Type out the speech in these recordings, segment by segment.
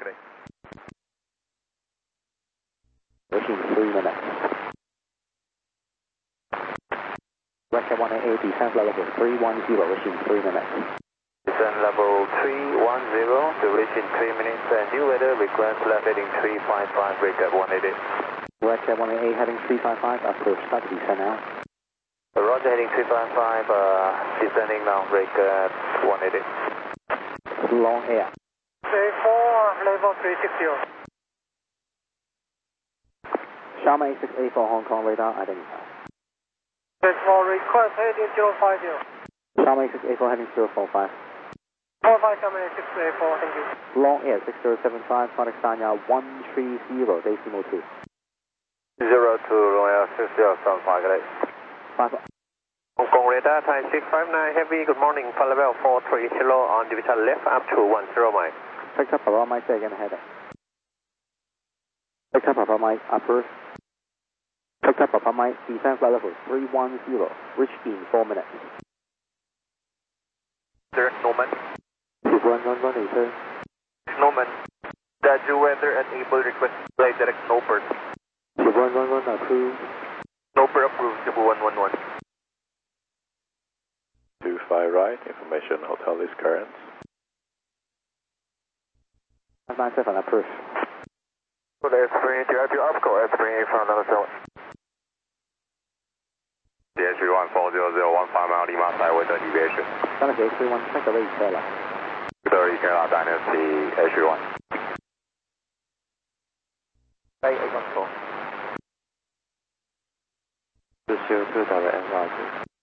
good day. Wishing 3 minutes. Record 188, descent level 310, wishing 3 minutes. Descent level 310, duration 3 minutes, and new weather request left heading 355, break at 188. Record 188, heading 355, approach, start to descend now. Roger, heading 355, descending now, break at 188. Long air. A4, level 360. Sharma 8684, Hong Kong radar identified. For request heading 050. Sharma 8684, heading 045. 45 Sharma 8684, thank you. Long air 6075, contact Sanya 130, decimal 2. 02, long air 6075, good day. 5. Hong Kong radar, Thai 659 Heavy, good morning, flight level 430 on division left up to 10 miles. Picked up around my second header. Picked up around my upper. Picked up upon my descent flight level 310, reach in 4 minutes. Direct Norman. 111 return. Norman. Daju weather and able request flight direct Noper. 111 approved. Noper approved, 111. 25 right, information hotel is current. 597 approved. Good S3, DRP Opco, S3 from number 7. DH 14001 mile Lima side with the deviation. Dynasty H31, check the rate trailer. 30 Kerala Dynasty H1. 8814. 202 direct NYC.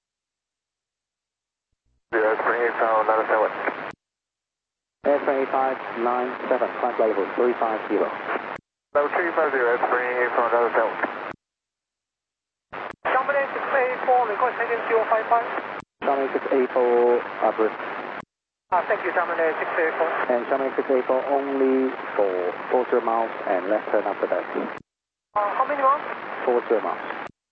S3 from number 7. Airplane 8597, flight level 350. Level 350, S3 from number 7. Sharma 8684, request heading 055. Sharma 8684, upper. Thank you, Sharma 8684. And Sharma 8684 only for 40 miles and left turn after that. How many miles? 40 miles.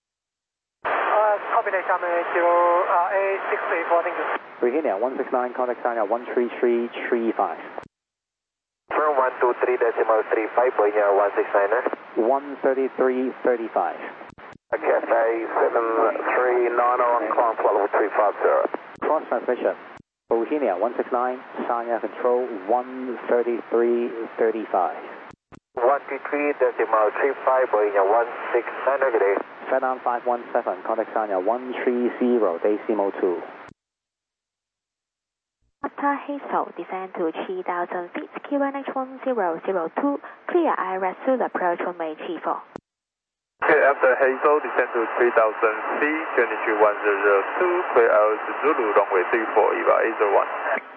Copy that, Sharma 8684, thank you. Virginia 169, contact Sanya 13335. From 123.35, Virginia 169er. 13335. Cathay 7390 on climb flight level 350. Cross transmission. Bohemia 169, Sanya control 13335. 123.35, Bohemia 169, negative. FedOn 517, contact Sanya 130, decimal 2. After Hazel, descend to 3,000 feet, QNH 1002, clear IRS to approach runway 34. Okay, after Hazel, descend to 3,000 feet, QNH 1002, clear IRS Zulu, runway 34, EVA 801.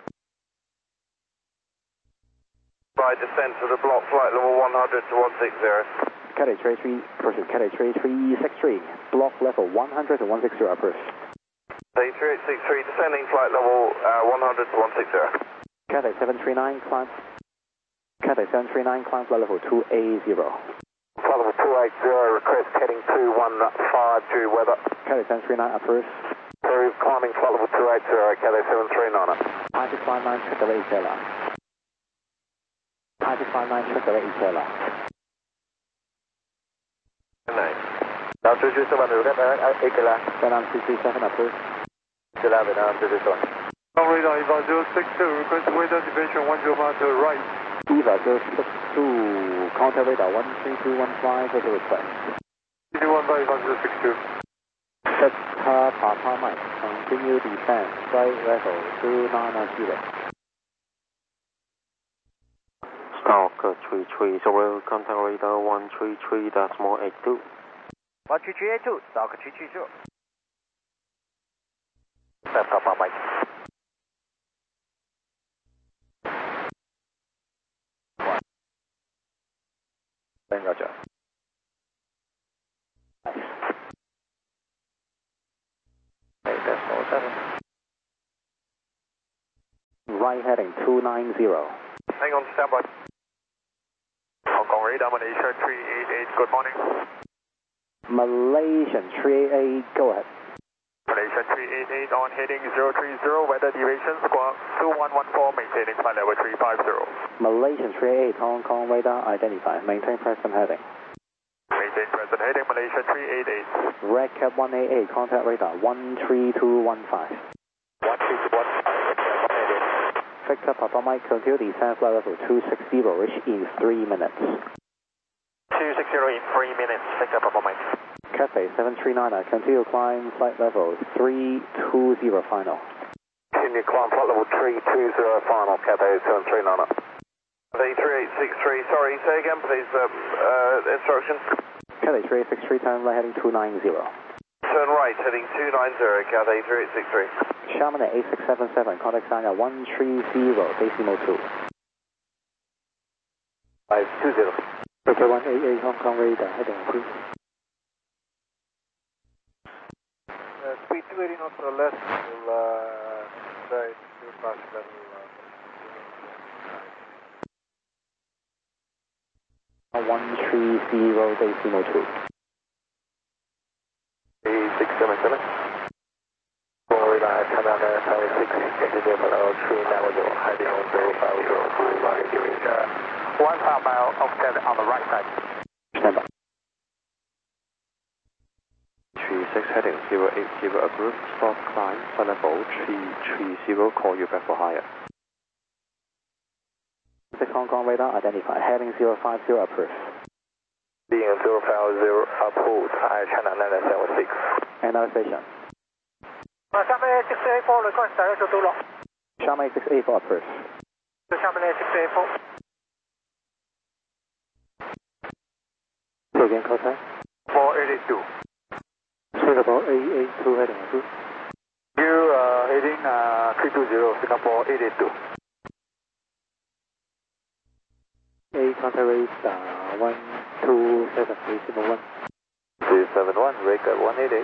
Right, descend to the block, flight level 100 to 160. Cathay 3363, block level 100 to 160, approach. 3863, descending flight level 100 to 160. Cathay 739, climb. Cathay 739, climb flight level 280. Flight level 280, request heading 215 due weather. Cathay 739, approach. Approved, climbing flight level 280, Cathay 739. I659, check the rate trailer. I659, check the rate trailer. now 227, request Ikela. FedOn 337, approach. Ikela, Vietnam 227. Radar EVA 062, request weather division 10 miles to the right. EVA 062, contact radar 13215 for the request. 315 EVA 062. Victor Papa Mike, continue descent, flight level 290. Stock 330, contact radar 133.82. 13382, stock 330. Papa Mike. Roger. Right heading 290. Hang on, standby. Hong Kong radar, Malaysia 388, good morning. Malaysian 388, go ahead. Malaysia 388 on heading 030, weather deviation squawk 2114, maintaining flight level 350. Malaysian 38, Hong Kong radar identified. Maintain present heading. Maintain present heading, Malaysia 388. Red Cap 188, contact radar 13215. 13215, Victor Papa Mike, continue descent flight level 260, reach in 3 minutes. 260 in 3 minutes, Victor Papa Mike. Cathay 739, continue climb flight level 320 final. Continue climb flight level 320 final, Cathay 739. Cathay 3863, sorry, say again please, instructions. Cathay 3863, time right heading 290. Turn right, heading 290, Cathay 3863. Xiamen 8677, contact sign at 130, decimal 2. 520. Okay, 188 Hong Kong radar, heading 2. Speed 280 knots to the left, will right, pass level 130, decimal 2. 8677. Radar, come down there, tower 6, continue below 390, heading 050, right, doing 1 mile offset on the right side. Stand by. 36 heading 080 approved, stop climb, flight level 330, call you back for higher. 6 Hong Kong radar identified, heading 050 approved. Being 050 approved, China 976. Another station. Xiamen 684, request direct to Dulong. Xiamen 684 approved. Xiamen 684. Say again, call time. 482. Singapore 882 heading approved. You heading 320, Singapore 882. 8 contact rate 127, decimal 1. 371, record 188.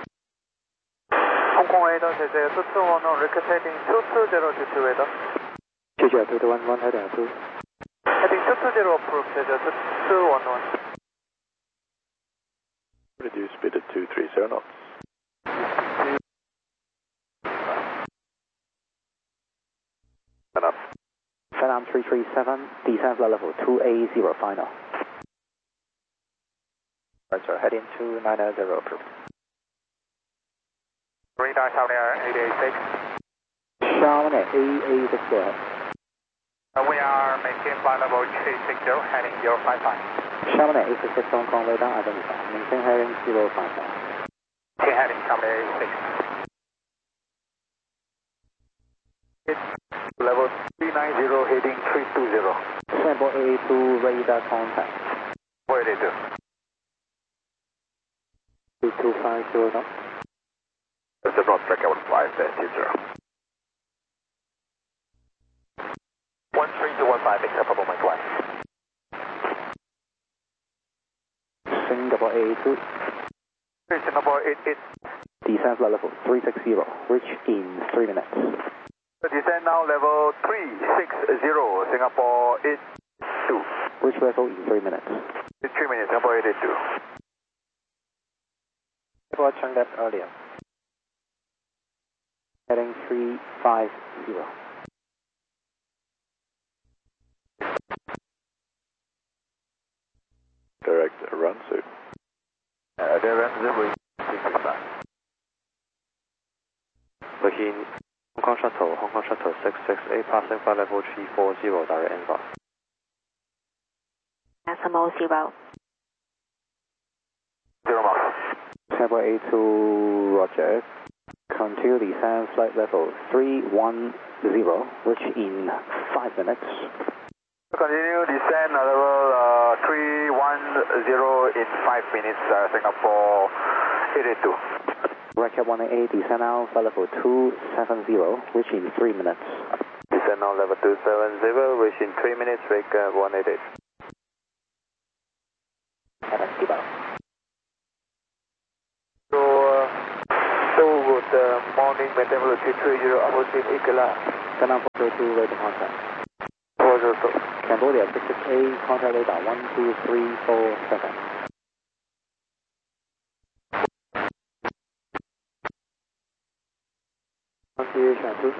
Hong Kong radar, JJ 2211, request heading 220 to 2 radar. JJ 2211 heading approved. Heading 220 approved, JJ 2211. Reduce speed to 230 knots. Enough. Vietnam 337, descent flight level 280 final. Right, sir, heading 290 approved. Radar Xiamen 886. Xiamen 886, go ahead. We are maintaining flight level 360, heading 055. Xiamen 866 Hong Kong radar identified, maintain heading 055. Okay, heading Xiamen 86. Level 390, heading 320. Singapore 882 radar contact. 482. 3250 knots. That's the North Track 1520. 13215, Victor Papa Mike 1. Singapore 882, Singapore 88. descent flight level 360, reach in 3 minutes. Descend now level 360, Singapore 82. Reach level in 3 minutes. 3 minutes, Singapore 82. Singapore turn left earlier. Heading 350. Direct run soon. Direct delivery 365. Looking Hong Kong Shuttle 668, passing flight level 340, direct inbound. Decimal 0. 0 miles. Singapore 82, roger. Continue descent flight level 310, reach in 5 minutes. Continue descend level 310 in 5 minutes, Singapore 882. Red Cap 188, descend now flight level 270, reach in 3 minutes. Descend now level 270, reach in 3 minutes, Red Cap 188. So good morning, maintain level 330, opposite Ikela. Vietnam 402, radar contact. 402. Cambodia 668, contact radar 12347. approved.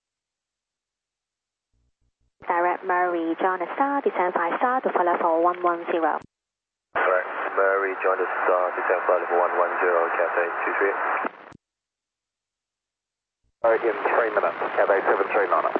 Direct Murray, John Star, descend 5 star to follow for 110. Correct. Murray, John Star, descend flight level 110, Cathay 23. In 3 minutes, Cathay 739.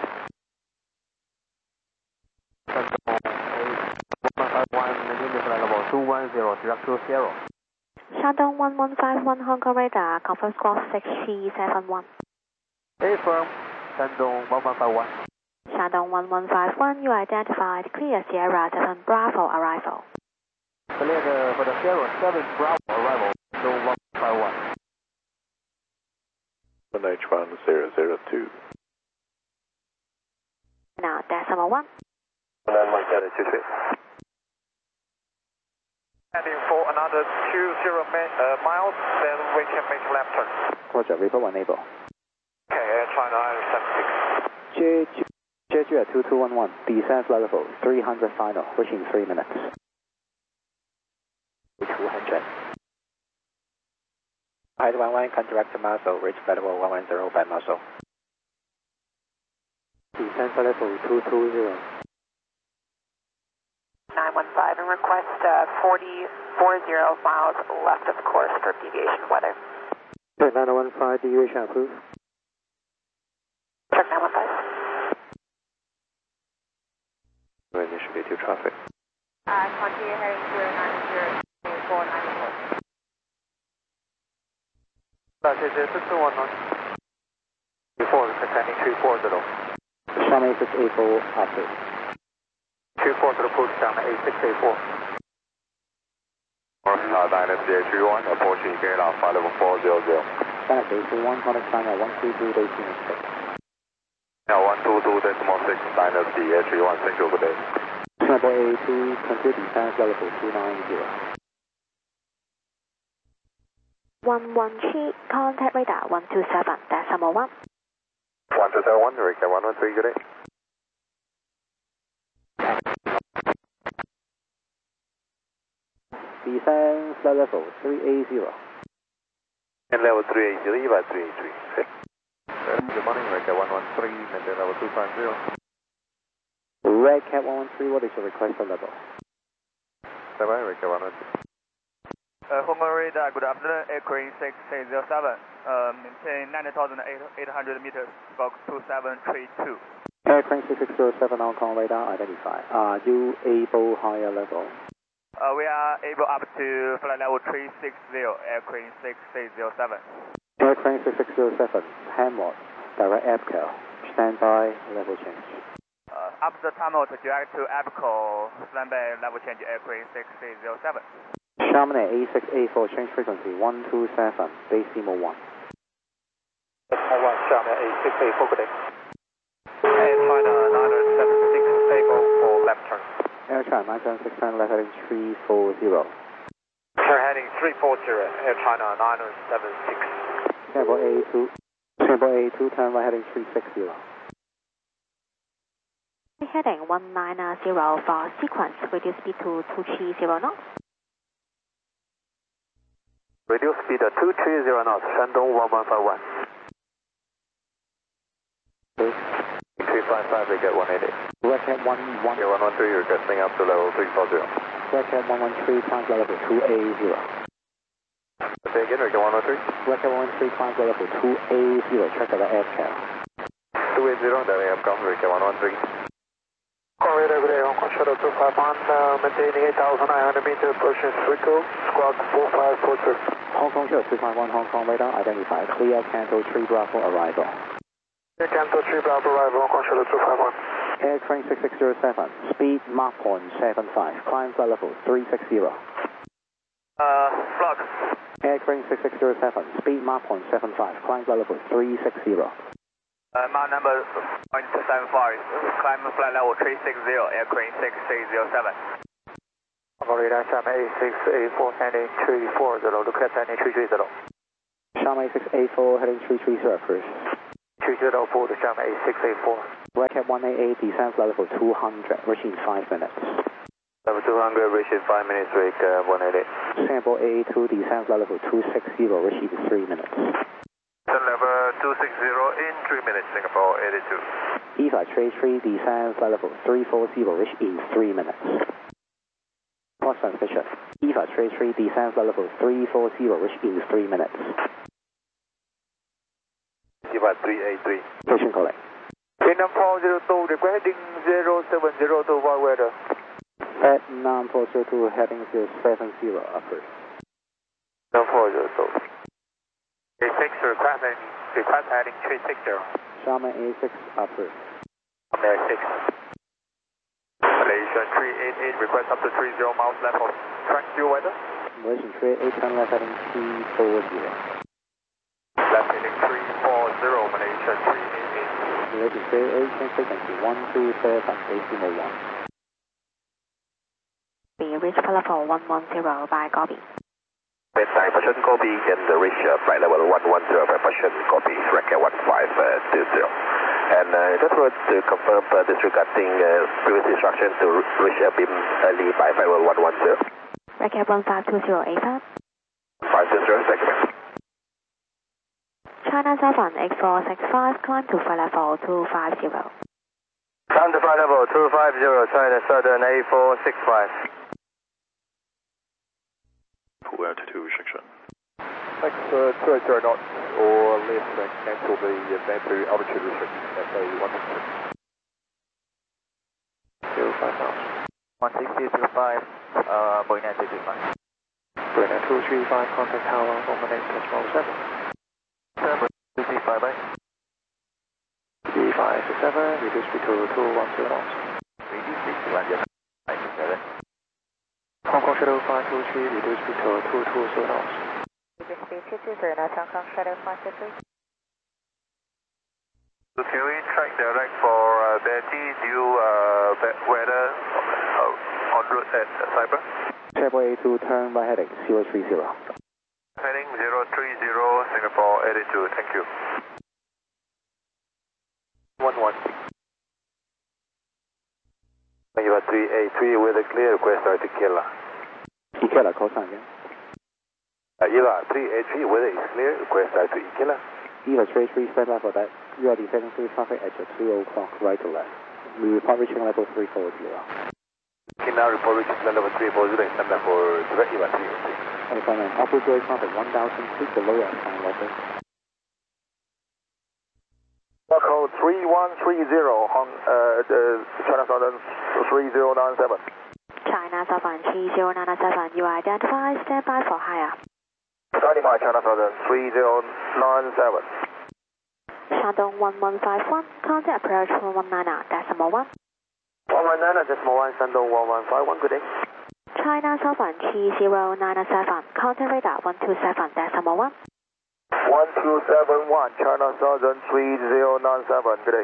Union flight level 210, direct to 0. Shandong 1151 Hong Kong radar, confirm squawk 6371. Affirm, Shandong 1151. Shandong 1151, you identified clear Sierra 7 Bravo arrival. Clear for the Sierra 7 Bravo arrival, Shandong 1151. H1002. Now, decimal 1. Cathay 23. Heading for another 20 miles, then we can make a left turn. Roger, report enable. Okay, Air China 76. Jeju at 2211, descent flight level 300 final, reaching 3 minutes. 200. Height 11, direct to Muscle, reach flight level 110 by Muscle. Descent flight level 220. 915 and request 40 miles left of course for deviation weather. Check 915, deviation approved. Check 915. Initial B2 traffic. Continue heading 090 621 before containing 340. Xiamen 684 approved. 240 approach Xiamen 8684. Dynasty A31, approaching Gala, flight level 400. Dynasty A31, Honda China 122.18. Now 122.6, Dynasty A31, thank you, good day. Singapore A2, continue descent flight level 290. 113, contact radar 127, decimal 1. 1271, Recap 113, good day. Descent flight level 380. And level 380, by 383. Good morning, Recap 113, maintain level 250. Red Cat 113, what is your request for level? Bye-bye, Recap 113. Hong Kong radar, good afternoon, Aircraft 6807. Maintain 90,800 meters, Fox 2732. Aircraft 6607 Hong Kong radar, identify. Are you able higher level? We are able up to flight level 360, Aircraft 6807. Aircraft 6607, Hamlet, direct APCO, standby, level change. After tunnel to direct to Apical, standby level change, Aircraft 6807. Xiamen A684, change frequency 127, decimal 1. Xiamen A684, good day. Air China 976, stable for left turn. Air China 976, left heading 340. Clear heading 340, Air China 976. Singapore A2, turn right heading 360. Heading 190 for sequence, reduce speed to 230 knots. Reduce speed to 230 knots, Shandong 1151. 355, we get 180. Red Cat 113, Yeah, 113, you're getting up to level 340. Red Cat 113, climb flight level 280. Say again, we get 113. Red Cat 113, climb flight level 280, check out the AirCal. 280, then we have come, we get 113. Correct, every day, Hong Kong Shuttle 251, maintaining 8,900 meters, approaching Swickle, squawk 4543. Hong Kong Shuttle 251 Hong Kong radar, identify. Clear Canto 3 Bravo arrival. Clear Canto 3 Bravo arrival, Hong Kong Shuttle 251. Aircraft 6607, speed Mach 0.75, climb flight level 360. Flux. Aircraft 6607, speed Mach 0.75, climb flight level 360. Mount number 0.75, climb flight level 360, Aircraft 6807. Hong Kong radar, Xiamen A684, heading 340, look at heading 330. Xiamen A684, heading 330, approved. 304 to Xiamen A684. Red Cat 188, descent flight level 200, reaching 5 minutes. Level 200, reaching 5 minutes, wake 180. Singapore A2, descent flight level 260, reaching 3 minutes. Level 260 in 3 minutes, Singapore 82. EVA 33, descend flight level 340, reach in 3 minutes. Cross transmission. EVA 33, descend flight level 340, reach in 3 minutes. EVA 383. Station correct. Vietnam 402, request heading 070 to avoid weather. Vietnam 402, heading 070, upper. Vietnam 402. 36, request heading 360. Sharman A6, upper. Malaysia 6. Malaysia 388, request up to 30 miles left of track, due weather. Malaysian 388, turn left heading 340. Left heading 340, Malaysia 388. Malaysian 388, change frequency 127, decimal 1. We reach flight level 110 by Gobi. Diversion Gobi can reach flight level 110, Diversion Gobi, record 1520. And just want to confirm disregarding previous instruction to reach beam early by flight level 110. Record 1520 AFAB. 520, thank you. China Southern X465, climb to flight level 250. Climb to flight level 250, China Southern A465. Full altitude section. Next 280 knots or less and cancel the mandatory altitude restriction at a 100. 05 knots. 16025, Marina 225. Marina 235, contact tower, 118.7. 235, bye. D567, reduce speed to 210 knots. Reduce speed to 1 97. Hong Kong Shadow 523, reduce speed to 220 knots. Reduce speed 220 knots, Hong Kong Shadow 523. So can we track direct for Betty due bad weather en route at Cyber? Travel A2, turn right heading 030. Heading 030, Singapore 82, thank you. 116. EVA 383 with a clear request to Ikela. Ikela, call sign again. EVA 383 weather is clear, request to Ikela. EVA 33, stand by for that. You are descending through traffic at 2 o'clock, right to left. We report reaching level 340. Can now report reaching level 340 and stand by for direct EVA 383. Confirm an upward way traffic 1,000 feet below our time level. Code 3130, China Southern 3097. China Southern 3097, you are identified, stand by for higher. 95 China Southern 3097. Shandong 1151, contact approach 119, decimal 1. 119, decimal 1, Shandong 1151, good day. China Southern 3097, contact radar 127, decimal 1. 1271, China Southern 3097, good day.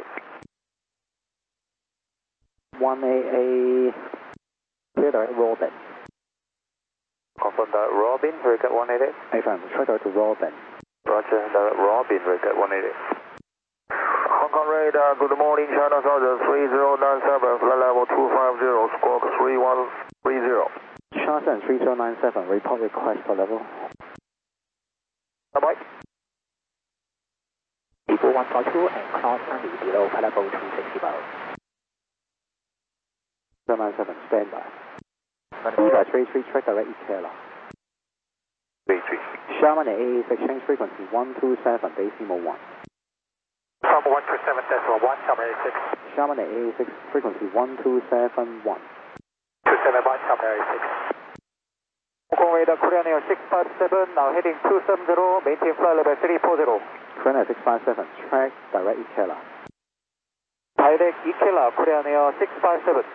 1AA, clear direct Robin. Confirm that Robin, record 188. Affirm, try to Robin. Roger, direct Robin, record 188. Hong Kong radar, good morning, China Southern 3097, flight level 250, squawk 3130. China Southern 3097, report request for level. Bye-bye. People 142 and cross Sunny below flight level 260 miles. 097, stand by. EVA 33, track direct Ikela. 33. Sharman A6, change frequency 127, decimal 1. From 127 decimal 1, Sharman A6. Sharman A6, frequency 1271. 271, Sharman A6. Hong Kong radar, Korean Air 657, now heading 270, maintain flight level 340. Korean Air 657, track direct Ikela. Direct Ikela, Korean Air 657.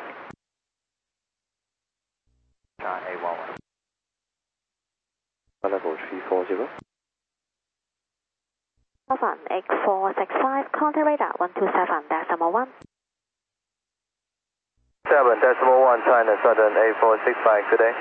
China A11. Level 340. Southern X465, contact radar 127, decimal 1. 7 decimal 1, China Southern A465, good day.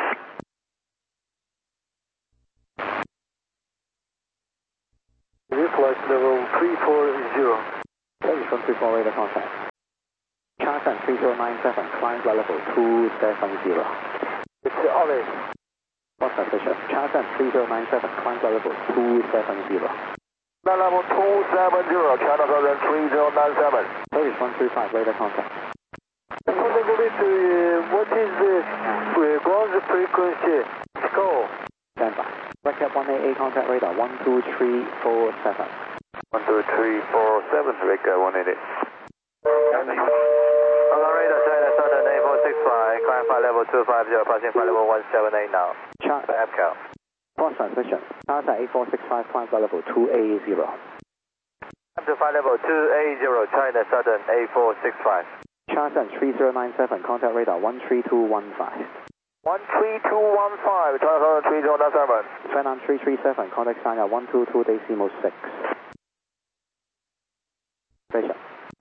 Flight level 340. Thanks from 34 radar contact. China Southern 3097, climb flight level 270. It's Olive. What's that, Fisher? China Southern 3097, climb flight level 270. Flight level 270, China Southern 3097. Polish 135, radar contact. What is the ground frequency? Score. Stand by. Record 188 contact radar 12347. 12347, Record 188. Radar China Southern 8465, climb flight level 250, approaching flight level 178 now. Chart FCAL. cross transmission. China 8465, climb flight level 280. Up to flight level 280, China Southern 8465. China 3097, contact radar 13215. 13215, China Southern 3097. Vietnam 337, contact China 122.6. Station.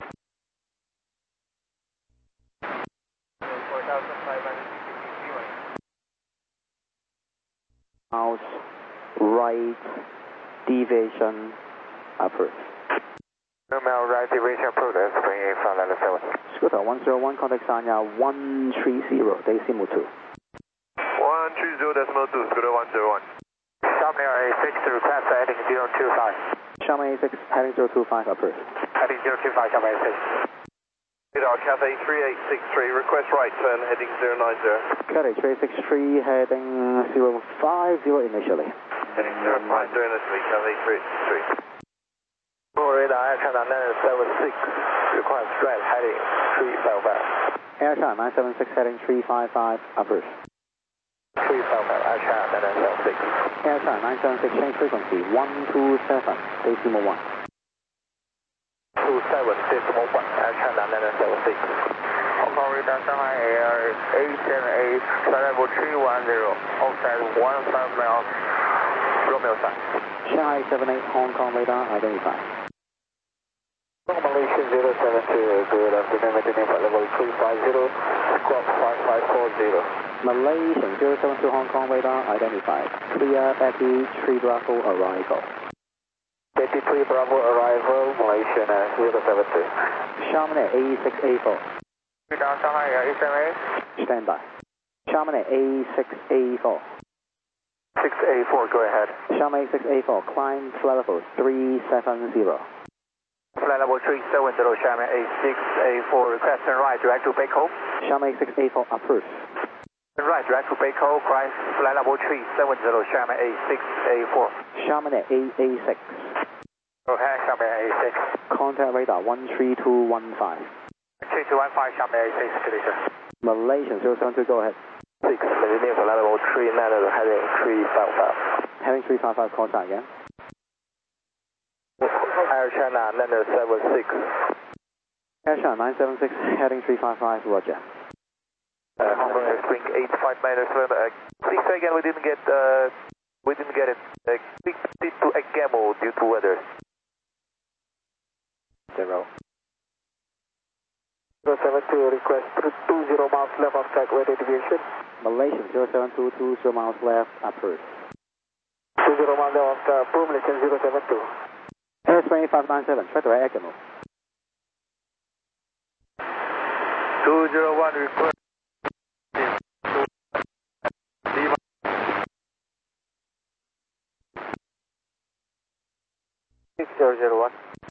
4,563. Mouse right deviation approved. Numerical right deviation approved, that's bringing flight level 7. Scooter 101, contact China 130.2. 130.2, Scooter 101. Xiamen A6 to request heading 025. Xiamen A6, heading 025, approved. Heading 025, Xiamen A6. Radar Cathay 3863, request right turn heading 090. Cathay 363, heading 050 initially. Heading 050 initially, Cathay 363. Radar Air China 976, request right heading 355. Air China 976, heading 355, approved. 355, Air China 976. Air China 976, change frequency 127, decimal 1. 27.1, Air China 976. Hong Kong Radar Shanghai Air 878, flight level 310, offset 15 miles, Romeo sign. Shanghai 78, Hong Kong radar identified. Malaysian 072, good afternoon, maintaining flight level 350, squawk 5540. Malaysian 072, Hong Kong radar identified. Clear Becky 3 Bravo arrival. Betty 3 Bravo arrival, Malaysian 072. Xiamen A6A4. Radar Shanghai Air 878. Stand by. Xiamen A6A4. 6A4, go ahead. Xiamen A6A4, climb flight level 370. Flight level 370, Xiamen A6A4, request turn right, direct to Beiko. Xiamen A6A4 approved. Turn right, direct to Beiko, climb flight level 370, Xiamen A6A4. Xiamen A6. Go ahead, Xiamen A6. Contact radar 13215. 3215, Xiamen A6, condition. Malaysian 072, go ahead. 6, maintaining flight level 390, heading 355. Heading 355, call sign again. Air China 976. Air China 976, heading 355, roger. Hong Kong Airspring 85 minus 1. Please say again, we didn't get it. Speak to a Gamo due to weather. 0. 072, request 20 miles left of track, radio deviation. Malaysian 072, 20 miles left, approved. 20 miles left of track, approve, Malaysian 072. Airspring 8597, try to right Gamo. 201, request. 6001.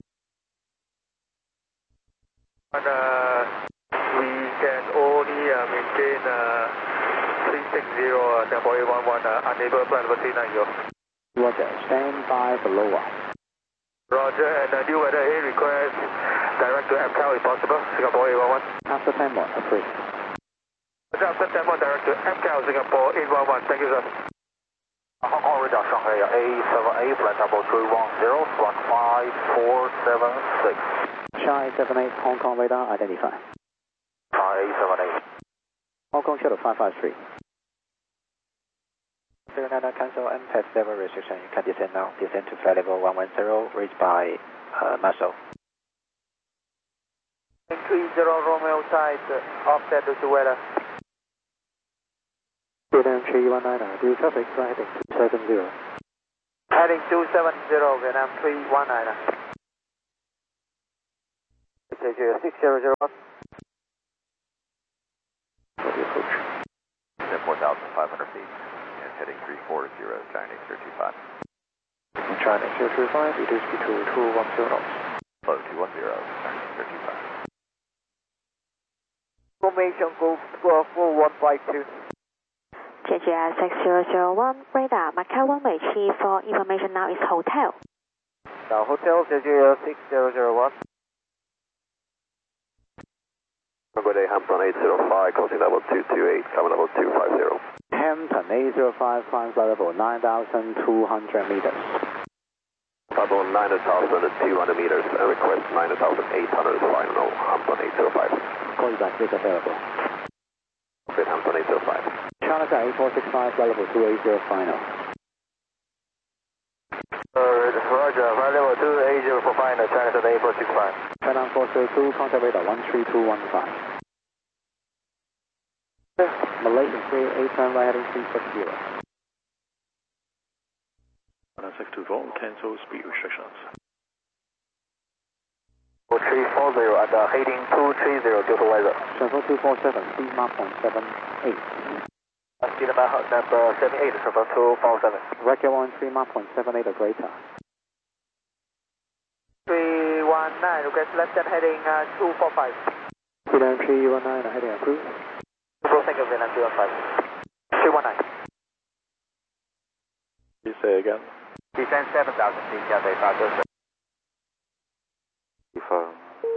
And we can only maintain 360 Singapore 811, unable flight level 390. Roger, stand by for lower. Roger, and new weather here requires direct to MCAL if possible, Singapore 811. After 10 more, approved. After 10 more, direct to MCAL, Singapore 811. Thank you, sir. Hong Kong Radar Shanghai A78, flight number 310, squawk 5476. Shanghai 78, Hong Kong radar identified. A78. Hong Kong shuttle 553. 09, cancel MPEX level restriction. You can descend now. Descend to flight level 110, reached by Muscle. 30 Romeo side, offset to weather. Vietnam 319, do traffic, heading 270. Heading 270, Vietnam 319. Okay, 600. Approach. At 4,500 feet and heading 340, Chinese 325. China 035, it is between 210 knots. Low 210, 55. Formation go 4152. JGR 6001, radar Macau 1 way chief for information now is hotel. Now hotel JGR 6001. Good day, Hampton 805, crossing level 228, coming level 250. Hampton 805, climb flight level 9,200 meters. Level 9,200 meters, and request 9,800 final, Hampton 805. Call you back, is available. Good, Hampton 805. China 8465, flight level 280 final. Roger, flight level 280 for final, China 8465. China 402, contact radar 13215. Malaysian 387, right heading 360. 624, cancel speed restrictions. 4340 at heading 230 due to weather. Channel 247, speed mark 0.78. Speed mark number 78, Channel 247. Regular 13 mark 0.78 or greater. 319, request left hand heading 245. Vietnam 319, heading approved. Thank you, Vietnam 215. 319. Please say again. Descend 7,000 feet, Cathay 506. Confirm.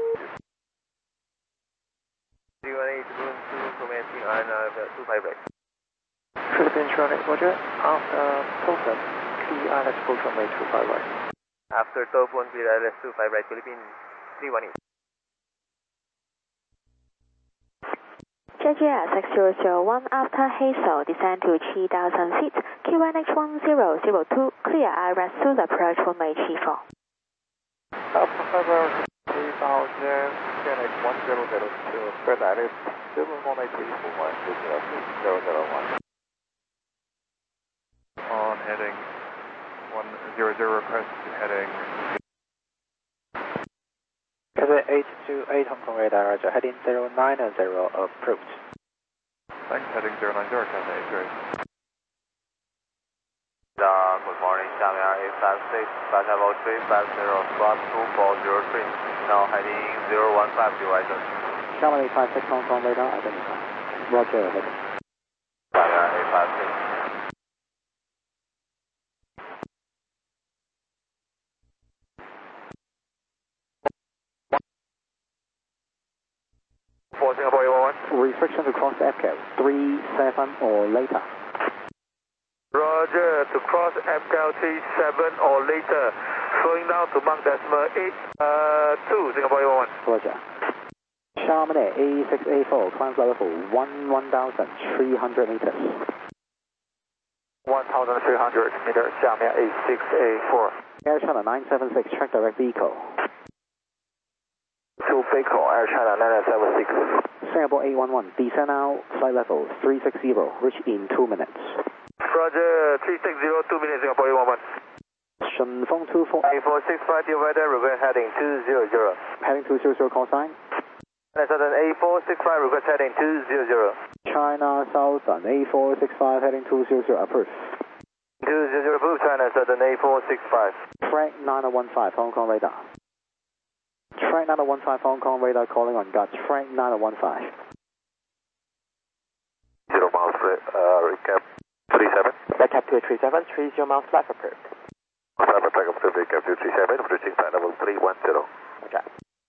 318, room 2, commencing on 25 right. Philippines running, roger. After Tofan, clear ILS approach runway 25 right. After Tofan, clear ILS 25 right, Philippines 318. JGR 6001, after Hazel, descend to 3,000 feet, QNH 1002, clear IRS to the approach runway 34. Alpha 3000, QNH 1002, spread ILS 71834, 001. On heading 100, request heading. Cathay 828 Hong Kong radar, roger. Heading 090 approach. Thanks, heading 090, Cathay 828. Good morning, Xiamen 856, flight level 350, slot 2403, now heading 015 devices. Xiamen 856, Hong Kong radar, identify. Roger, heading. Xiamen 856. 4 Singapore 811. Restriction to cross FCAL 37 or later. Roger, to cross FCAL 37 or later. Slowing down to Mount Decimal 82, Singapore 811. Roger. Xiamen A684, climb flight level 1,300 meters. 1,300 meters, Xiamen A684. Air China 976, track direct vehicle. To Baker, Air China 976. Singapore 811, descend now, flight level 360, reach in 2 minutes. Roger, 360, 2 minutes, Singapore 811. 顺风24. 8465, dear weather, request heading 200. Heading 200, call sign. Southern 8465, request heading 200. China Southern 8465, heading 200, approved. 200 approved, China Southern 8465. Track 9015, Hong Kong radar. Track 9015, Hong Kong radar calling on God. Track 9015. 0 miles, recap 37. Recap 237, 30 miles left approved. Cyber track up to recap 237, approaching flight level 310. Okay.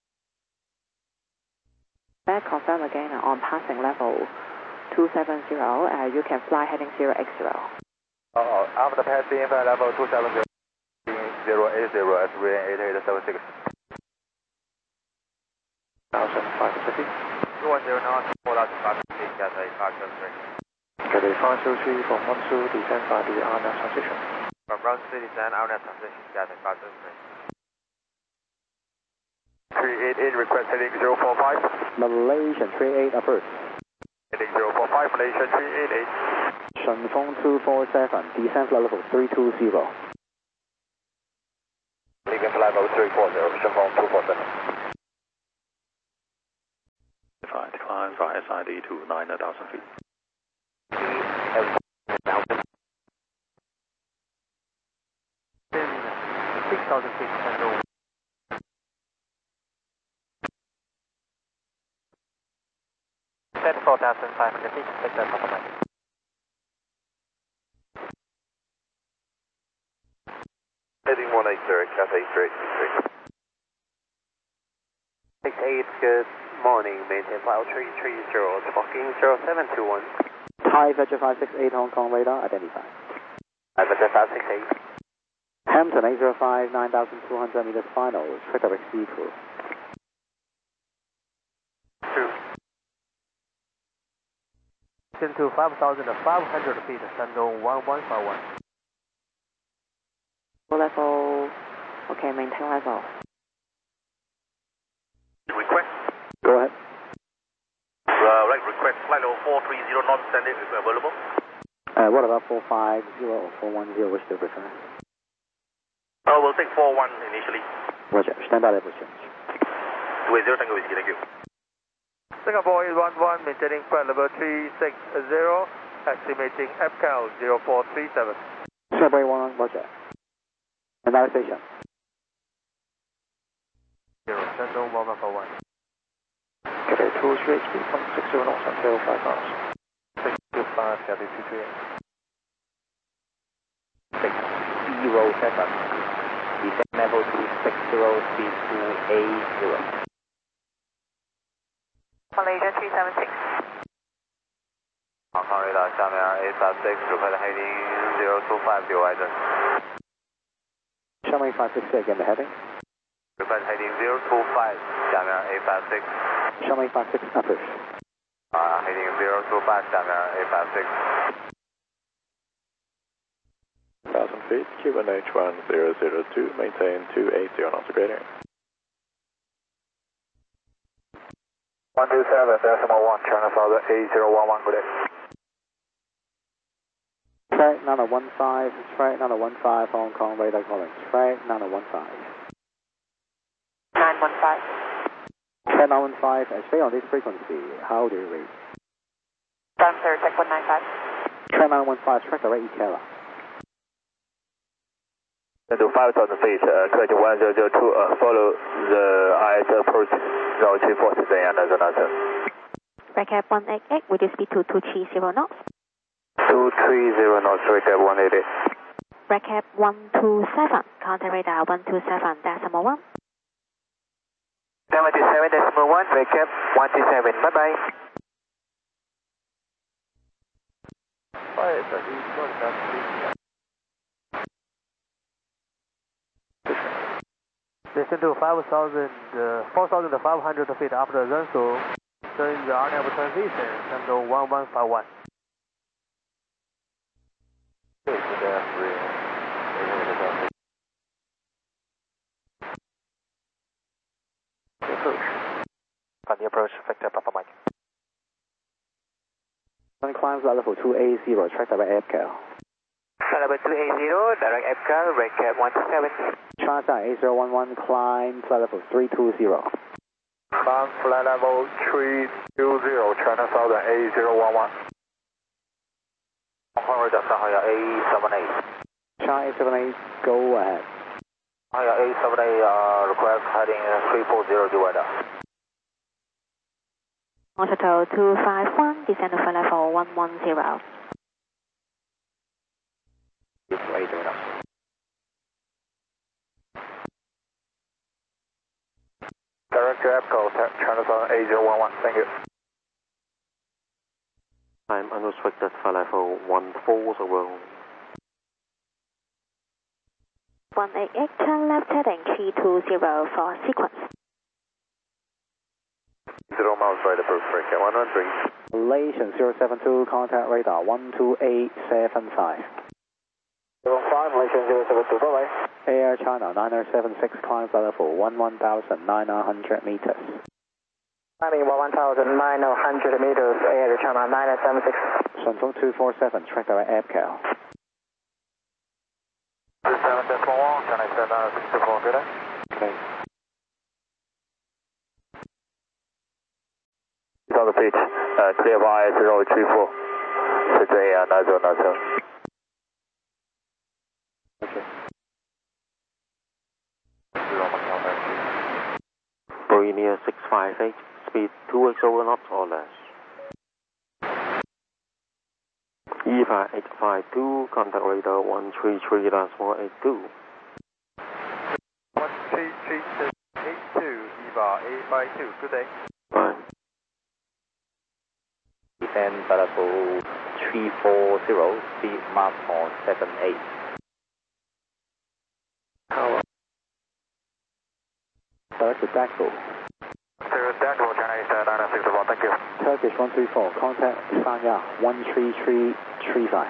Back confirm again on passing level 270, you can fly heading 080. After passing flight level 270, 080 at wind 8876. 1,500 Pacific. 210 knots, 4,500 feet, Cathay 503. Cathay 503 from Monsu, descend by the RNAV transition. From ground to descend, RNAV transition, Cathay 503. 388, request heading 045. Malaysian 38 approved. Heading 045, Malaysian 388. 顺风247, descend flight level 320. Leaving flight level 340, Shenzhen 247. Decline via SID to 9,000 feet. 6,000 feet, descend to 4,500 feet, take that Papa Mike. Heading 180, Cathay 3823. 68, good morning, maintain flight 330, sparking 0721. Thai Vector 568 Hong Kong radar identified. Vector 568. Hampton 805, 9,200 meters final, track direct vehicle. 2. Into 5,500 feet, descend to 1151. Level, okay, maintain level. Request. Go ahead. Right, request flight level 430 non-standard is available. What about 450 or 410, which do you prefer? Oh, we'll take 41 initially. Roger, standby level change. 280, Tango Whiskey, thank you. Singapore 811, maintaining flight level 360, estimating FCAL 0437. Singapore 1, roger. Another station. 0, descend to 1141. Cathay 2 HP, 160 knots until 5 miles. 625, Cathay 238. 607. Descend level 260, speed 280. Malaysia 376. Hong Kong radar 下面856 request heading 025 horizon. Xiaoming 566 again, the heading. Request heading 025 下面856. Xiaoming 56 approved. Heading 025 下面856. 1,000 feet, QNH 1002, maintain 280 knots grading. 127.1, China Southern 8011, good day. Track 915, track 915, Hong Kong radar calling. Track 915. 915. Track 915, stay on this frequency. How do you read? Down sir, check 195. Track 915, track direct ETL. Into 5,000 feet, correct 1002, follow the IS approach 0346 and another. Recap 188, with your speed to 230 knots. 230 knots, recap 188. Recap 127, contact radar 127.1. 127.1, recap 127, bye bye. Descend to 4,500 feet after Rensu. During the RNAV transition, descend to 1151. On the approach, Victor Papa Mike. Climbs level 280, track direct FCAL. Level 280, direct FCAL, recap 127. China 8011, climb flight level 320. Climb flight level 320, China Southern 8011. Hong Kong radar 上海 A78. China 878, go ahead. 上海 A78, request heading 340 divider. Hotel 251, descend to flight level 110. Direct to APCO, China Southern 8011, thank you. I'm unrestricted for level 140. 188, turn left heading 320 for sequence. 0 miles right approved, recap 113. Malaysian 072, contact radar 12875. 05, Malaysian 072, bye-bye. Air China 9076, climb flight level 11,900 meters. Climbing 11,900 meters, Air China 976. Shantung 247, track direct FCAL. 27.1, China 7624, good day. Okay. 6,000 feet, clear for IS 034. 63 and 9090. Okay. Bohemia 658, speed 280 knots or less. EVA 852, contact radar 133, last 482. 133.82, EVA 852, good day. Bye. Descend level 340, speed mark on 78. Tower. Select the Dackle. Dackle, China East 961, thank you. Turkish 134, contact Sanya 13335.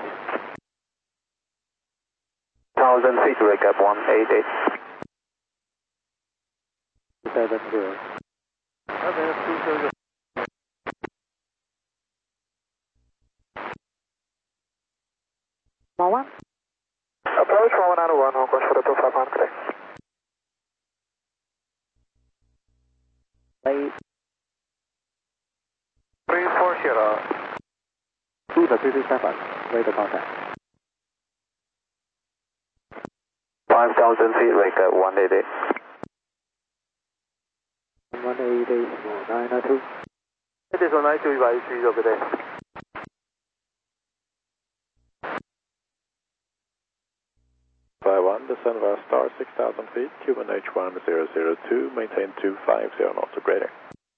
1000 feet, wake up 188. 70. Okay, 200. One. Approach 1191, Hong Kong Shuttle 2500, good day. Late. 340. EVA 327, radar contact. 5000 feet, wake up 188. 188, 992. It is on 92, EVA 830, good day. One, descend via star 6,000 feet, QNH 1002, maintain 250 knots of grading.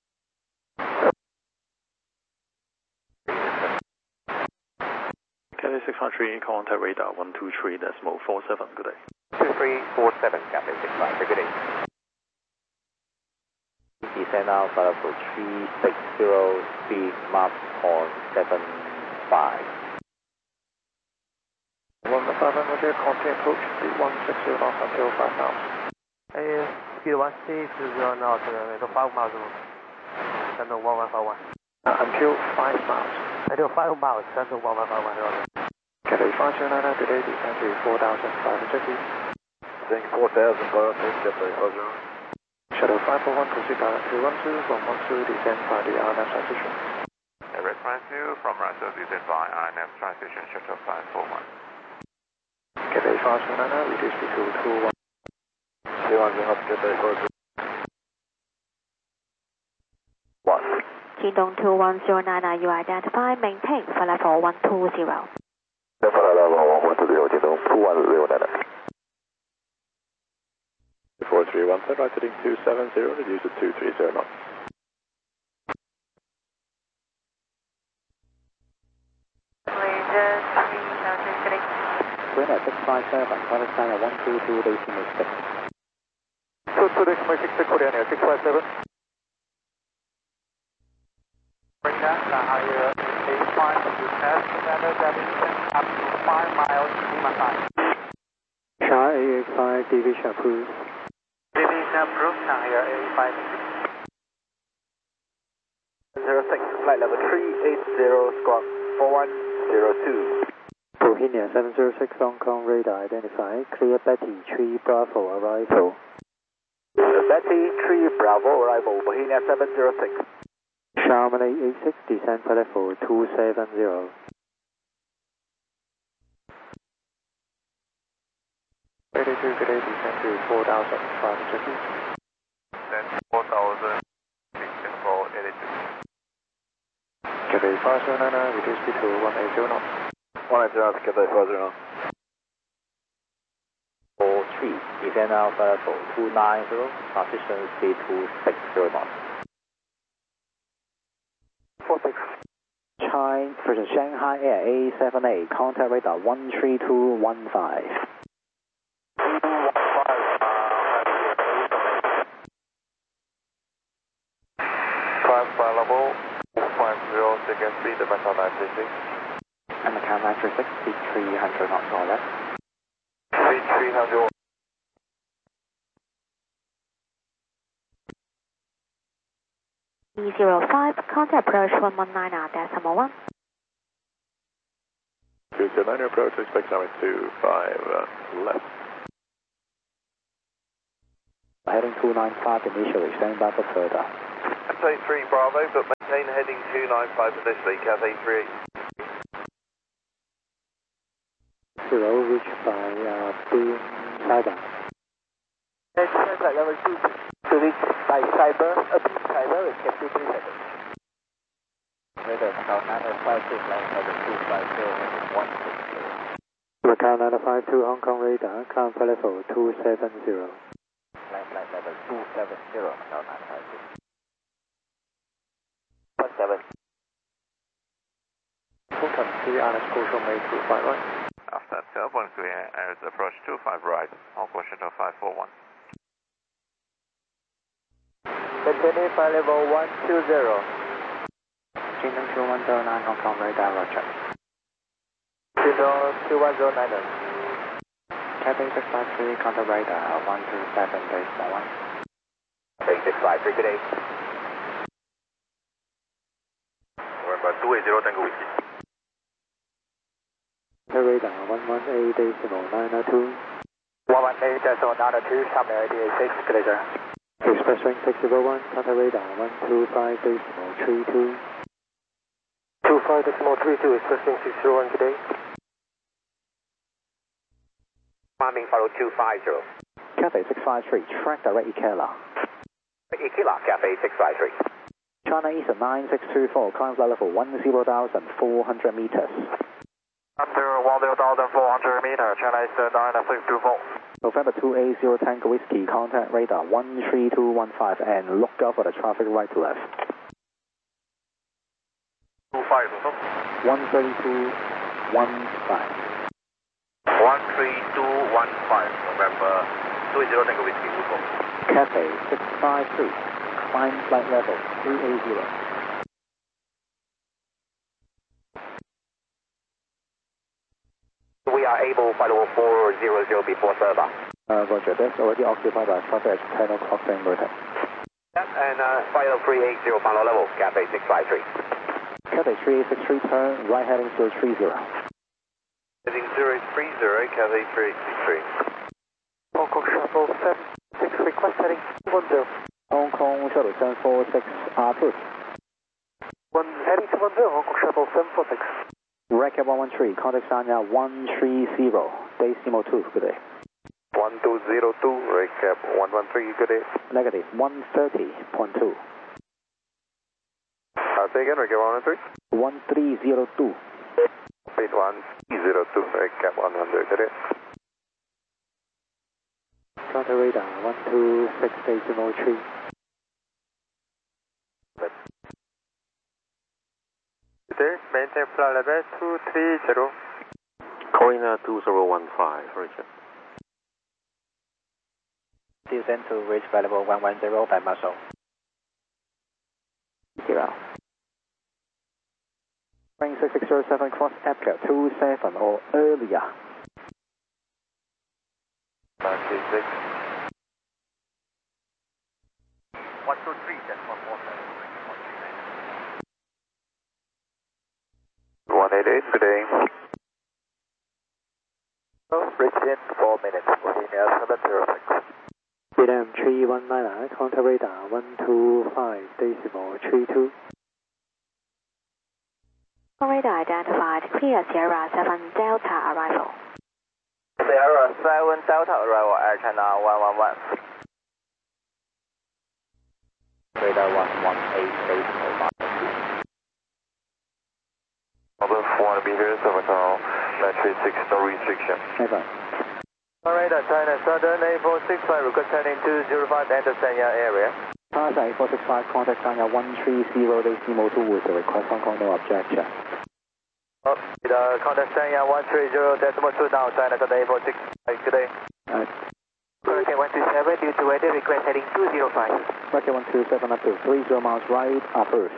Cathay 653, contact radar 123.47, good day. 2347, Cathay 653, good day. Descend Alpha level 360, speed mark on 75. 1500, continue approach, speed 160 knots until 5 miles. Speed 160 knots, until 5 miles. Channel 1151. Until 5 miles. Until 5 miles, channel 1151. Cathay 509, good day, descend to 4,500 feet. Think 4,000, Cathay 509. Shuttle 541, proceed direct to 12, from 12, descend by the RNAV transition. Direct transfer from Russell, descend by INF transition, shuttle 541. Cathay 509, reduce speed to 21. 1. Qingdong 2109, you identify, maintain for level 120. Level 120, Qingdong 2109. 431, set right heading 270, reduce to 230 knots. Winner 657, contact China 122, decimal 6. 2 decimal 6 Korean Air 657. Bring that higher baseline to test weather destination up to 5 miles Lima 5. Char AX5 division approved. Division approved, higher A5. 06, flight level 380, squawk 4102. Bohemia 706, Hong Kong radar identified, clear Betty 3 Bravo arrival. Betty 3 Bravo arrival, Bohemia 706. Sharman 886, descend for level 270. 82, good day, descend to 4,500 feet. Then 4,000 feet, for 82. Cathay 509, reduce speed to 180 knots. 180, Cathay 509. 43, descend Alpha level 290, transition speed 260 knots. 46. Shanghai Air A78, contact radar 13215. 5 level 50, second speed, Macau 936. And Macau 936, speed 300 knots or less. Speed 300. E05, contact approach 119, decimal 1. 209, approach, expect runway 25 left. Heading 295 initially, stand by for further. Cathay 3 Bravo, but maintain heading 295 initially, Cathay 3. 0, reached by Boom Cyber. Flight level 2. To reach by cyber, cyber is 53 seconds. Radar Macau 952, flight level 250, 160. Macau 952, Hong Kong radar, climb flight level 270. Flight level 270, Macau 952. 17. Frequency Alice Coastal May 25 right. After 12.3, Airs approach 25 right, Hong Kong Shuttle 541. Maintaining flight level 120. Jingdong 2109, Hong Kong radar, roger. Jingdong 2109. Cathay 653, contact radar 127.1. Cathay 653, good day. November 280, Tango Whiskey. Radar 118.902. 118.902, Samuel 86, clear. Express wing 601, contact radar 125.32. 25.32, express wing 601, good day. Climbing follow 250. Cathay 653, track direct Ikela. Ikela, Cathay 653. China Eastern 9624, climb flight level 10,400 meters. Under 10,400 meters, China Eastern 9624. November 280 Tango Whiskey, contact radar 13215 and look out for the traffic right to left. 13215. 13215, November 280 Tango Whiskey, Google. Cathay 653, climb flight level 380. We are able flight level 400 before server. Roger, that's already occupied by traffic at 10 o'clock same route. Yep, and flight level 380 final level, Cathay 653. Cathay 3863, turn right heading 030. Heading 030, Cathay 3863. Hong Kong Shuttle 746, request heading 10. Hong Kong Shuttle 746, approved. Heading 10, Hong Kong Shuttle 746. Recap 113, contact Sanya 130, Decimal 2, good day. 1202, recap 113, good day. Negative, 130.2. Say again, recap 113. 1302. Base 102, recap 100, good day. Contact radar 126.3. Maintain flight level 230. Corina 2015, Richard. Descend to reach flight level 110 by muscle. 0. Ring 6607 cross Epcot 27 or earlier. 96. 123, that's 188, good day. Reach in 4 minutes, Bohemia 706. Vietnam 319, contact radar 125.32. Radar identified, clear Sierra 7 Delta arrival. Sierra 7 Delta arrival, Air China 111. Radar 118.8. 400 meters, Macau 936, no restriction. Never. Radar China Southern 8465, request heading 205, enter Sanya area. China 8465, contact Sanya 130, Decimal 2 with the request Hong Kong, no objection. Contact Sanya 130, decimal 2 now, China Southern 8465, good day. Hurricane 127, due to weather, request heading 205. Rocket 127 up to 30 miles right, approved.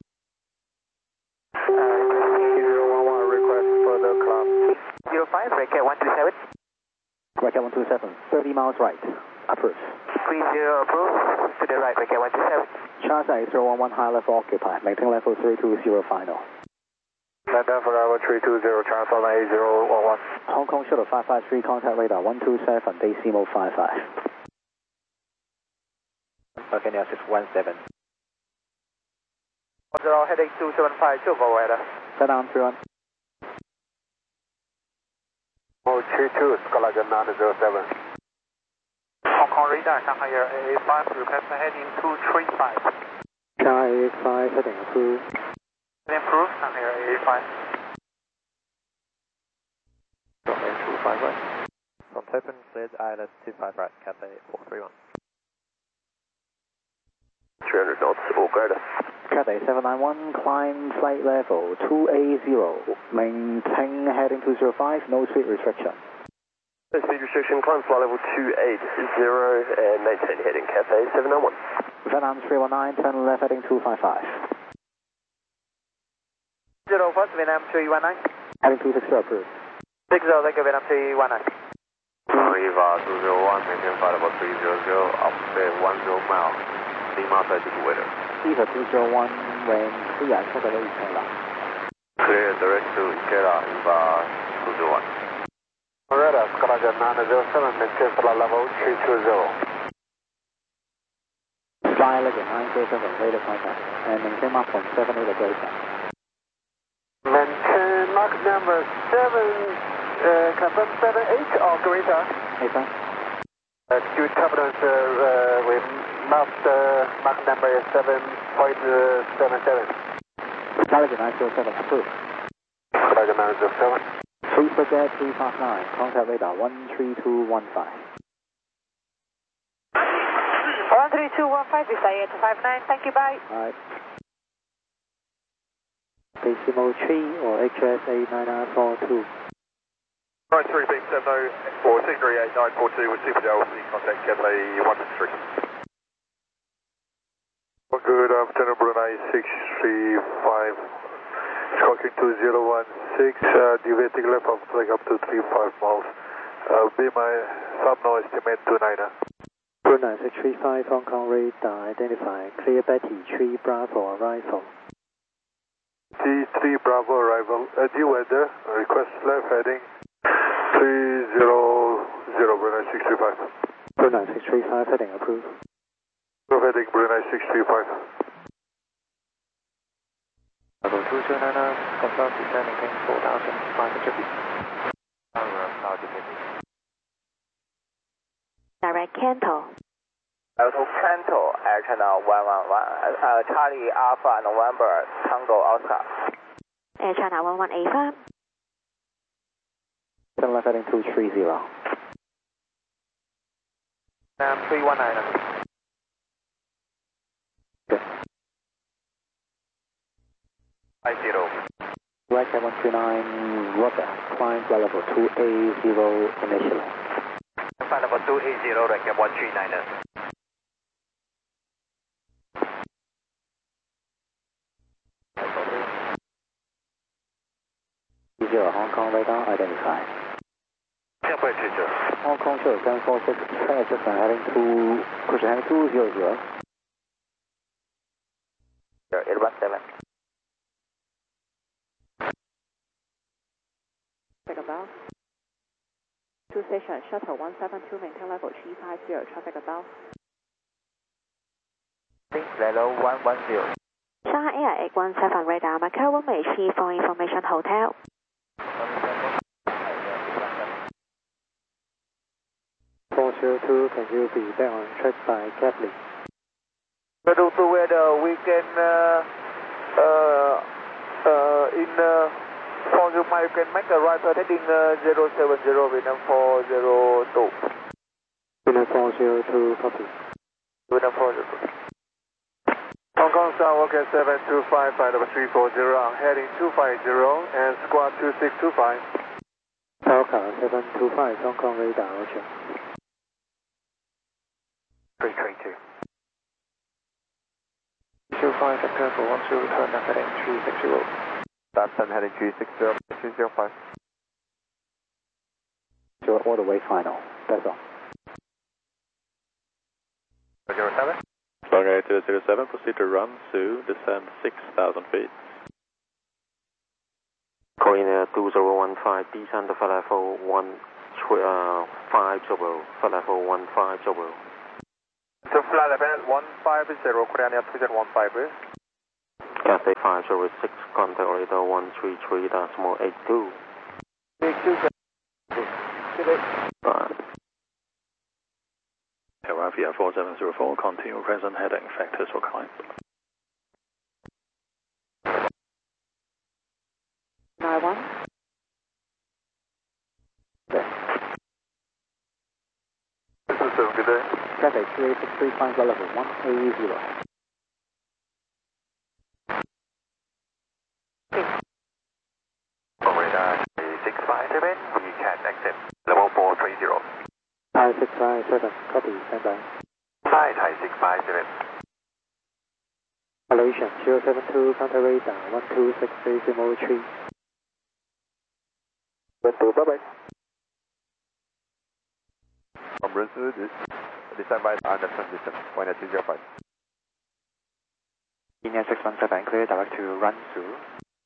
011, request for the club. 05, Rocket 127. Rocket 127, 30 miles right, approved. 30 approved, to the right, Rocket 127. China 011 high level occupied, maintain level 320 final. London for level 320, transfer 8011. Hong Kong Shuttle 553, contact radar 127, Decimal 55. Volcano 617. Heading 275, 2 forward. Set down 31. 32, Scalagan 907. Hong Kong radar, Shanghai Air AA5, request heading 235. Shanghai AA5 heading approved. Improve, Shanghai Air AA5. Runway 25 right. From open, cleared ILS 25 right, Cathay 431. 300 knots, all good. Cathay 791, climb flight level 280, maintain heading 205, no speed restriction. No speed restriction, climb flight level 280 and maintain heading Cathay 791. Vietnam 319, turn left heading 255. 01, Vietnam 319. Heading 260 approved. 60, thank you, Vietnam 319. Riva 201, maintain flight level 300, up there 10 miles. Lima 32 weather. Eva 201, when clear, check the Ikela. Clear direct to Ikela, Riva 201. Radar, Skyline 907, maintain flight level 320. Sky Legend 907, radar contact, and maintain Mark 78 at Delta. Maintain Mark number 7, confirm 78 or greater. Hey, Good confidence, we marked Mark number 7.77. Sky Legend 907, approved. Skyline 907. 3 Forget 359, contact radar 13215. 13215, desire to 59, thank you, bye. Alright. Decimal 3 or HSA 9942. Right, 3 big 70 or 638942 with Super LC, contact Cathay 163. Good afternoon, Brunei 635, squawking 2016, deviating left of flag up to 35 miles. Be my subno estimate 29. Brunei 635, Hong Kong radar, identify, clear Betty 3 Bravo arrival. T3 Bravo arrival, due weather, request left heading 300, Brunei 635. Brunei 635, heading approved. Left heading Brunei 635. Level 229, confirm descending ping 4,500 feet. Direct Canto. Level Canto, Air Channel 111, Charlie Alpha November, Tango Oscar. Air China 1185. Turn left heading 230. 319. High 0. Right at 129, roger. Climb flight level 280 initially. Flight level 280, right at 139. Hong Kong radar identified. Temperature. Hong Kong show 746, just heading to, cushion heading 200. 817. Traffic above. 2 station, shuttle 172, maintain level 350, traffic above. Level 110. Shanghai Air 817 radar, Macau runway 3 for information hotel. Two, can you be back on track by Kaplan? Due to weather, we can in 40 miles, you can make a right turn heading 070, Vietnam 402. Vietnam 402, copy. Vietnam 402. Hong Kong South, okay, 725, flight level 340, heading 250 and squad 2625. Falcon 725, Hong Kong radar, roger. 332. 25, prepare for 12, return left heading 360. That's heading 360, 305. So all the way final. That's all. 07. Shanghai 207, proceed to run to descend 6,000 feet. Korean 2015, descend to flight level 150, flight level 150. So flight level 150, Korean 2015. Cathay 506, contact radar 133.82. 4704, continue present heading, factors for climb. 91. This is 7, good day. Traffic 3863, climb flight level 180. Radar 657, we can accept level 430. Thai 657, copy, standby. Thai 657. Malaysian 072, counter radar 126.3. Bye-bye. From Brazil, descend by under transition, 10205. India 617, clear direct to run through.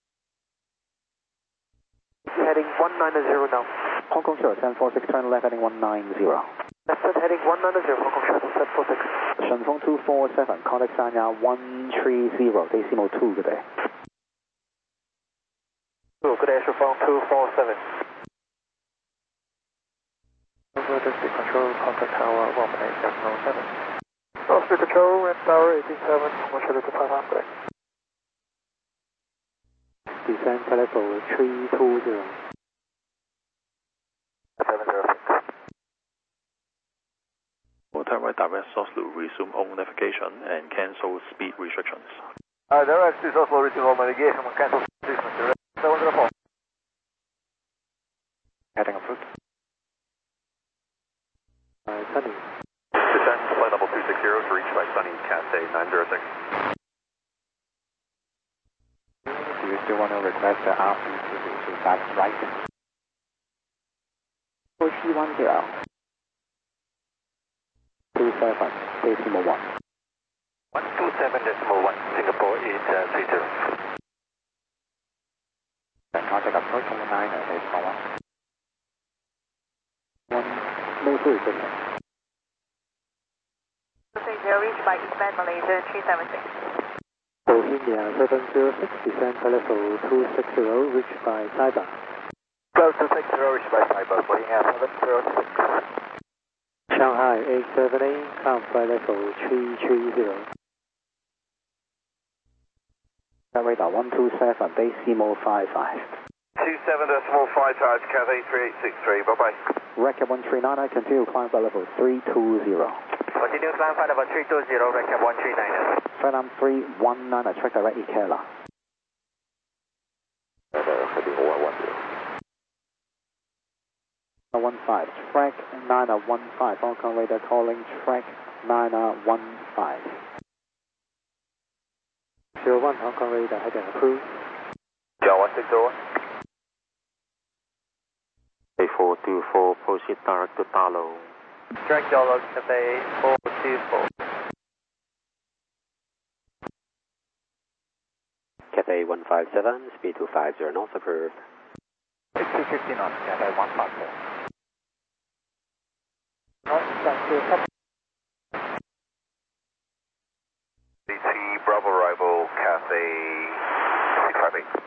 Heading 190 now. Hong Kong Shuttle 746, turn left heading 190. Left heading 190, Hong Kong Shuttle 746. Shenfeng 247, contact Sanya 130, decimal 2, good day. Good day, Shenfeng 247. Over district control, contact tower 18707. District control, and tower 187, Hong Kong Shuttle to 500. Descend telephone 320. 706. Waterway direct source loop, resume on navigation and cancel speed restrictions. Direct is also resume on navigation and cancel restrictions. 704. Heading approved. Sunny. Descend flight level 260 to reach by Sunny, Cathay 906. Do you still want to request the RP to back right? 4710. 27, decimal 1. 127.1, Singapore is 30. Contact approach 19, decimal 1. 1, no 3, signal. 260, reach by Eastman Malaysia 376. Bohemia 706, descend telephone 260, reached by Taiba. Close to 60, reached by Cyber, Bohemia 706. Shanghai 878, climb flight level 330. Radar 127, decimal 55. 27.55, Cathay 3863, bye-bye. Recap 139, continue climb flight level 320. Continue climb flight level 320, recap 139. Flight number 319, track direct Ikela. Heading 110. 15, track 915, Hong Kong radar calling track 915. 01, Hong Kong radar heading approved. Java 601. A424, proceed direct to Talo. Direct Yolo, Cathay 424. Cathay 157, speed 250 knots approved. 6050 knots, Cathay 154. DT Bravo arrival, Cathay 658.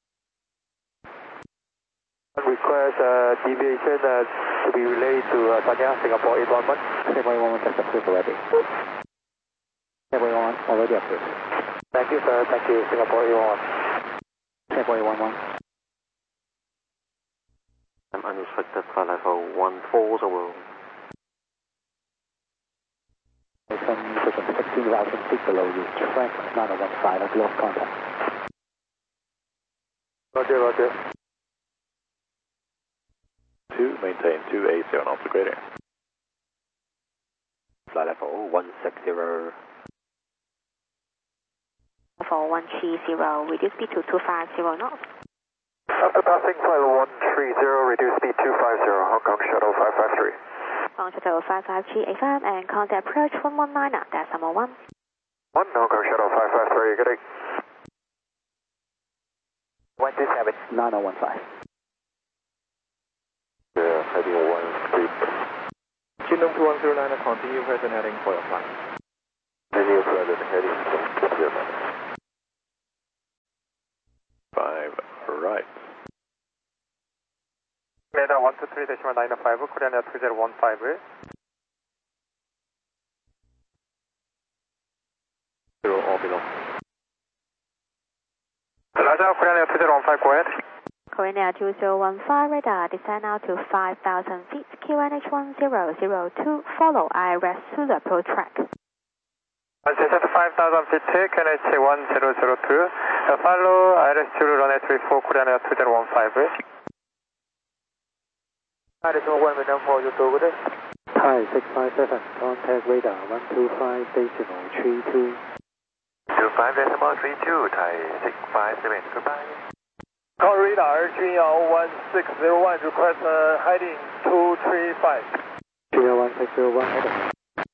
Request deviation to be relayed to Sanya, Singapore 811. Singapore 811 just approved already. Singapore 811 already approved. Thank you, sir. Thank you, Singapore 811. Singapore 811. I'm unrestricted flight level 140. Some 16,000 feet below you, track 915 at lost contact. Roger, roger. 2, maintain 280 knots grading. Flight level 160. For 130, reduce speed to 250 knots. After passing flight level 130, reduce speed 250, Hong Kong Shuttle 553. Hong Kong Shuttle 553 FM and contact approach 119, decimal 1. 1, Hong Kong Shuttle 553, good day. 127. 9015. Yeah, heading 130. Kingdom 2109, continue present heading for your flight. Continue present heading 0. 5, right. Radar 123.95, Korean Air 2015. ahead. Korean Air 2015 radar, descend now to 5,000 feet, QNH 1002, follow IRS to the approach track. Descend to 5,000 feet, QNH 1002, follow IRS to runway 34, Korean Air 2015, bridge. Additional 1 minute for you to this. Thai 657, contact radar 125.32. 25.32, Thai 657, goodbye. Call radar, Junyao 1601, request heading 235. Junyao 1601, heading.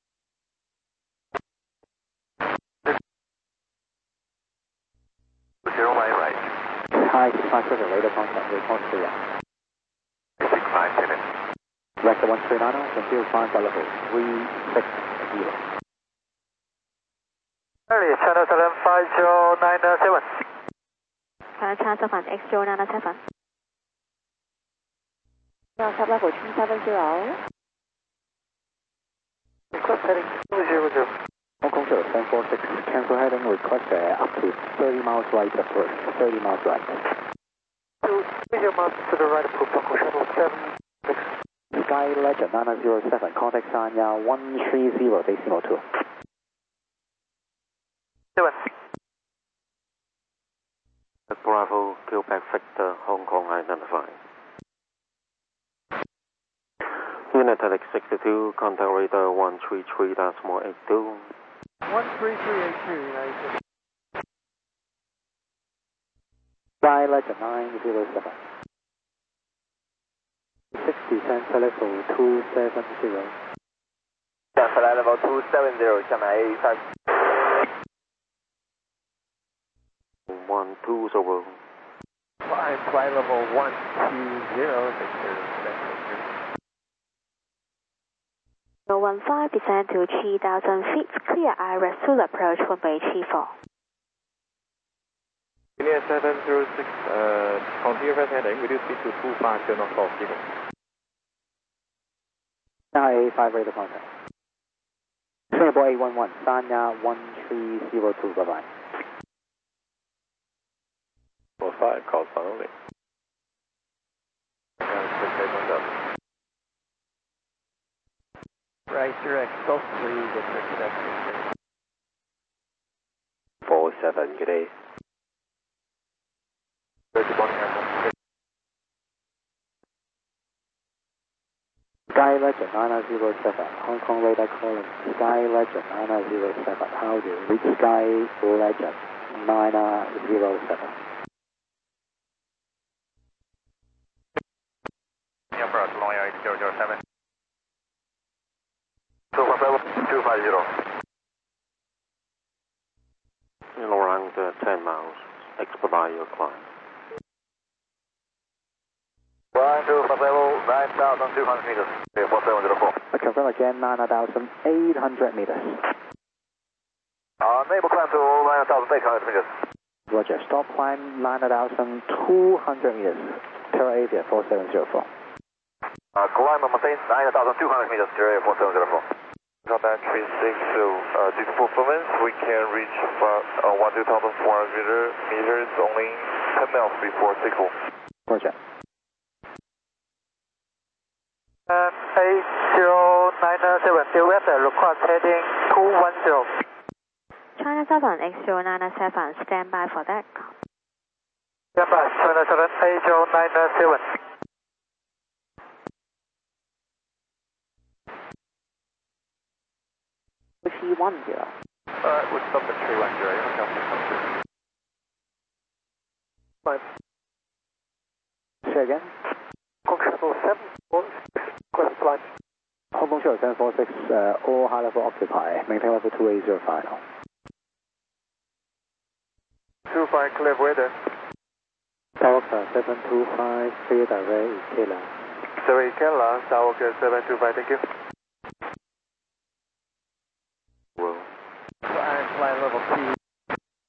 Right. Thai 657, radar contact, response clear. 657. Vector 139, confused 5 level 360. Charlie, China 75097. China 7 X097. Ground level 370. Request heading 200. Hong Kong 746, cancel heading, request up to 30 miles right approach, 30 miles right. 2 miles to the right approach, Hong Kong Shuttle 76. Sky Legend 907, contact Sanya 130.2. 7. Bravo, Quebec Victor, Hong Kong identified. Unit Telex 62, contact radar 133.82. 13382, United States. Sky Legend 907. 60 Santa level 270. Santa level 270, China A5. 120. Flight level 120, Victor. 015, descend to 3,000 feet, clear IRS to the approach runway 34. Union 706, continue fast heading, reduce speed to 25 knots off, signal. Sanya A5 radar contact. Singapore A11, Sanya 1302, bye-bye. 45, call sign only. Right direct, Gulf 3, Victor, connection. 47, good day. Sky Legend 907, Hong Kong radar calling. Sky Legend 907, how do you reach Sky Legend 907? Yeah, bro, long air 007. 250. In around 10 miles, expedite your climb. 9,200 meters, 4704. I confirm again, 9,800 meters. Enable climb to 9,800 meters. Roger, stop climb 9,200 meters. Terra Avia 4704. Climb and maintain 9,200 meters, Terra Avia 4704. Contact 36, due to performance, we can reach 12,400 meters only 10 miles before takeoff. Roger. 8097, US request heading 210. China 7 X097, stand by for that. Stand by, China 7 8097. Alright, we'll stop at 310, look out for country. Fine. Say again? Hong Kong Shuttle 746, request flight. Hong Kong Shuttle 746, all high level occupy, maintain level 2805. 25, clear weather. Tower 725, clear direct, Kela. Sorry, Kela, Tower 725, thank you.